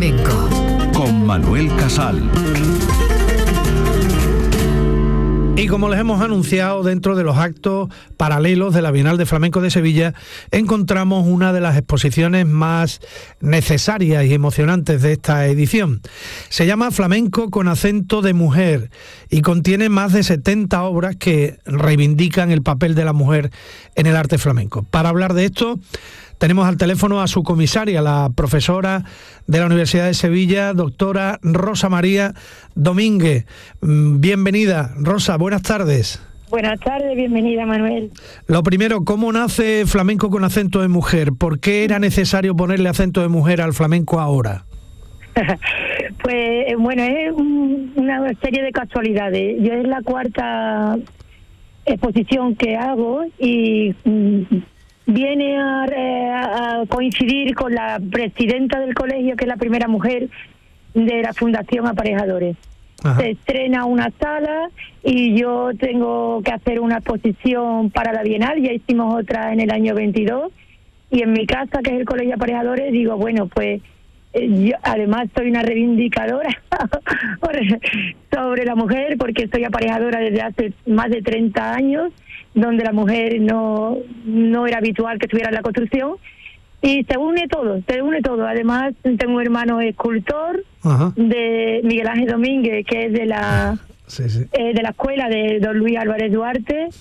flamenco. Con Manuel Casal. Y como les hemos anunciado, dentro de los actos paralelos de la Bienal de Flamenco de Sevilla, encontramos una de las exposiciones más necesarias y emocionantes de esta edición. Se llama Flamenco con acento de mujer y contiene más de 70 obras que reivindican el papel de la mujer en el arte flamenco. Para hablar de esto, tenemos al teléfono a su comisaria, la profesora de la Universidad de Sevilla, doctora Rosa María Domínguez. Bienvenida, Rosa, buenas tardes. Buenas tardes, bienvenida, Manuel. Lo primero, ¿cómo nace Flamenco con acento de mujer? ¿Por qué era necesario ponerle acento de mujer al flamenco ahora? Pues bueno, es una serie de casualidades. Yo es la cuarta exposición que hago y viene a coincidir con la presidenta del colegio, que es la primera mujer de la Fundación Aparejadores. Ajá. Se estrena una sala y yo tengo que hacer una exposición para la Bienal. Ya hicimos otra en el año 22 y en mi casa, que es el Colegio Aparejadores, digo, bueno, pues yo además soy una reivindicadora sobre la mujer, porque soy aparejadora desde hace más de 30 años, donde la mujer no era habitual que estuviera en la construcción, y se une todo. Además, tengo un hermano escultor, ajá, de Miguel Ángel Domínguez, que es de la escuela de don Luis Álvarez Duarte,